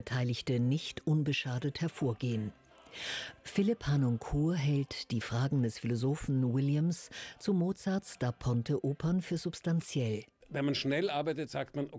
Beteiligte nicht unbeschadet hervorgehen. Philipp Harnoncourt hält die Fragen des Philosophen Williams zu Mozarts Da Ponte-Opern für substanziell. Wenn man schnell arbeitet, sagt man,